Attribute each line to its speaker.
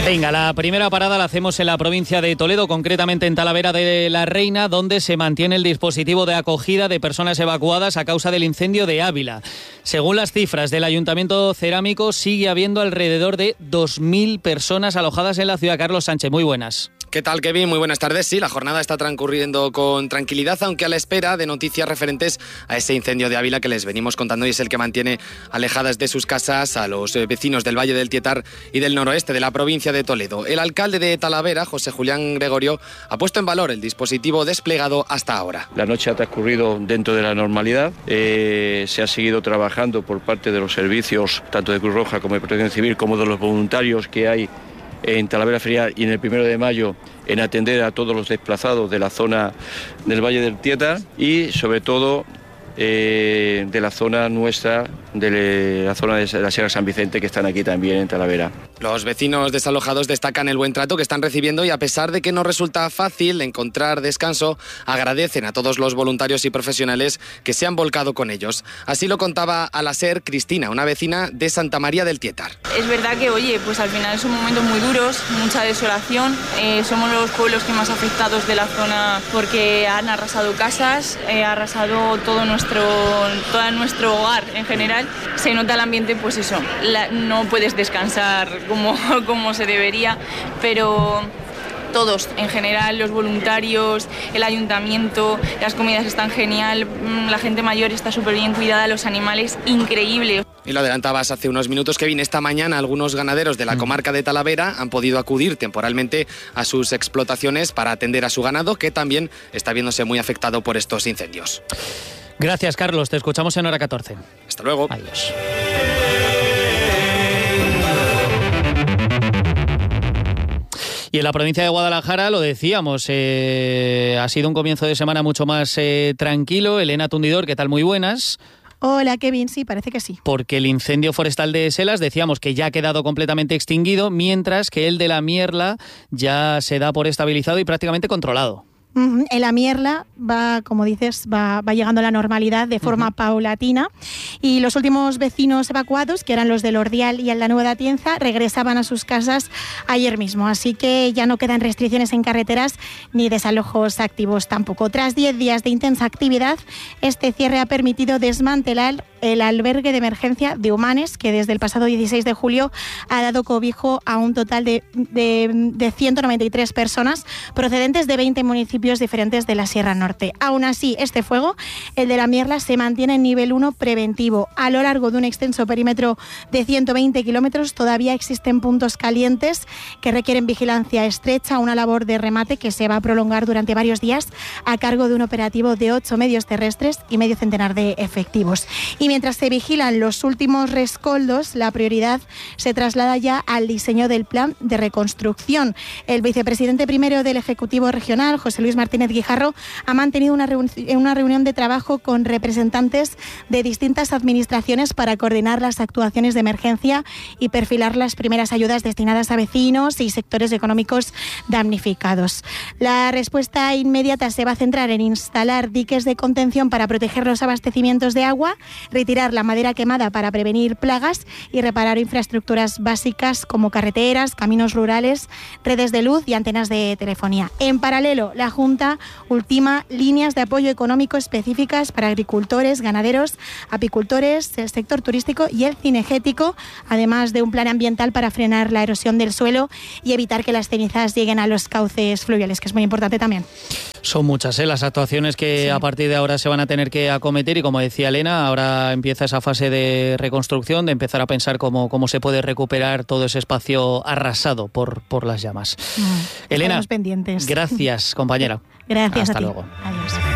Speaker 1: Venga, la primera parada la hacemos en la provincia de Toledo, concretamente en Talavera de la Reina, donde se mantiene el dispositivo de acogida de personas evacuadas a causa del incendio de Ávila. Según las cifras del Ayuntamiento Cerámico, sigue habiendo alrededor de 2.000 personas alojadas en la ciudad. Carlos Sánchez, muy buenas.
Speaker 2: ¿Qué tal, Kevin? Muy buenas tardes. Sí, la jornada está transcurriendo con tranquilidad, aunque a la espera de noticias referentes a ese incendio de Ávila que les venimos contando y es el que mantiene alejadas de sus casas a los vecinos del Valle del Tietar y del noroeste de la provincia de Toledo. El alcalde de Talavera, José Julián Gregorio, ha puesto en valor el dispositivo desplegado hasta ahora.
Speaker 3: La noche ha transcurrido dentro de la normalidad. Se ha seguido trabajando por parte de los servicios, tanto de Cruz Roja como de Protección Civil, como de los voluntarios que hay en Talavera Ferial y en el 1 de mayo en atender a todos los desplazados de la zona del Valle del Tietar y sobre todo de la zona nuestra, de la zona de la Sierra San Vicente, que están aquí también en Talavera.
Speaker 2: Los vecinos desalojados destacan el buen trato que están recibiendo y a pesar de que no resulta fácil encontrar descanso, agradecen a todos los voluntarios y profesionales que se han volcado con ellos. Así lo contaba a la SER Cristina, una vecina de Santa María del Tietar.
Speaker 4: Es verdad que, pues al final son momentos muy duros, mucha desolación. Somos los pueblos que más afectados de la zona porque han arrasado casas, arrasado todo nuestro hogar en general. Se nota el ambiente, pues eso, no puedes descansar como se debería, pero todos, en general, los voluntarios, el ayuntamiento, las comidas están genial, la gente mayor está súper bien cuidada, los animales, increíble.
Speaker 2: Y lo adelantabas hace unos minutos, Kevin, esta mañana algunos ganaderos de la comarca de Talavera han podido acudir temporalmente a sus explotaciones para atender a su ganado, que también está viéndose muy afectado por estos incendios.
Speaker 1: Gracias, Carlos. Te escuchamos en hora 14.
Speaker 2: Hasta luego.
Speaker 1: Adiós. Y en la provincia de Guadalajara, lo decíamos, ha sido un comienzo de semana mucho más tranquilo. Elena Tundidor, ¿qué tal? Muy buenas.
Speaker 5: Hola, Kevin, sí, parece que sí. Porque
Speaker 1: el incendio forestal de Selas, decíamos que ya ha quedado completamente extinguido, mientras que el de la Mierla ya se da por estabilizado y prácticamente controlado.
Speaker 5: En la Mierla va, como dices, va llegando a la normalidad de forma paulatina y los últimos vecinos evacuados, que eran los del Ordial y el La Nueva de Atienza, regresaban a sus casas ayer mismo, así que ya no quedan restricciones en carreteras ni desalojos activos tampoco. Tras 10 días de intensa actividad, este cierre ha permitido desmantelar el albergue de emergencia de Humanes, que desde el pasado 16 de julio ha dado cobijo a un total de 193 personas procedentes de 20 municipios diferentes de la Sierra Norte. Aún así, este fuego, el de la Mierla, se mantiene en nivel 1 preventivo. A lo largo de un extenso perímetro de 120 kilómetros todavía existen puntos calientes que requieren vigilancia estrecha, una labor de remate que se va a prolongar durante varios días a cargo de un operativo de 8 medios terrestres y medio centenar de efectivos. Y mientras se vigilan los últimos rescoldos, la prioridad se traslada ya al diseño del plan de reconstrucción. El vicepresidente primero del Ejecutivo Regional, José Luis Martínez Guijarro, ha mantenido una reunión de trabajo con representantes de distintas administraciones para coordinar las actuaciones de emergencia y perfilar las primeras ayudas destinadas a vecinos y sectores económicos damnificados. La respuesta inmediata se va a centrar en instalar diques de contención para proteger los abastecimientos de agua, retirar la madera quemada para prevenir plagas y reparar infraestructuras básicas como carreteras, caminos rurales, redes de luz y antenas de telefonía. En paralelo, la Junta ultima líneas de apoyo económico específicas para agricultores, ganaderos, apicultores, el sector turístico y el cinegético, además de un plan ambiental para frenar la erosión del suelo y evitar que las cenizas lleguen a los cauces fluviales, que es muy importante también.
Speaker 1: Son muchas las actuaciones que a partir de ahora se van a tener que acometer y, como decía Elena, ahora empieza esa fase de reconstrucción, de empezar a pensar cómo se puede recuperar todo ese espacio arrasado por las llamas. Elena,
Speaker 5: pendientes.
Speaker 1: Gracias, compañera.
Speaker 5: Gracias.
Speaker 1: Hasta
Speaker 5: a ti.
Speaker 1: Luego.
Speaker 5: Adiós.